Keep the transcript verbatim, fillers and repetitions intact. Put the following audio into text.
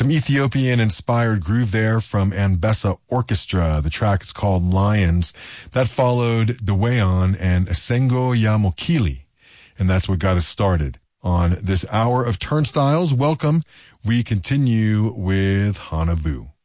Some Ethiopian-inspired groove there from Ambessa Orchestra. The track is called Lions. That followed Dweon and Esengo Ya Mokili. And that's what got us started on this hour of Turnstiles. Welcome. We continue with Hanabu.